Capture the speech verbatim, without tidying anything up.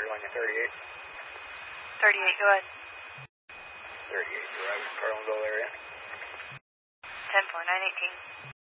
on your thirty-eight. thirty-eight, go ahead. thirty-eight, you're right in Carlinville area. ten four, nine eighteen.